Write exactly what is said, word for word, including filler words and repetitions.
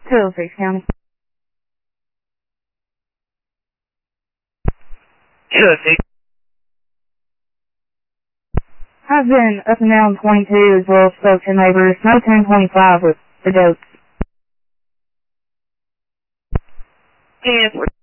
Pillsbury County. Kelsey. I've been up and down twenty-two as well as spoke to neighbors. No ten twenty-five with the goats. And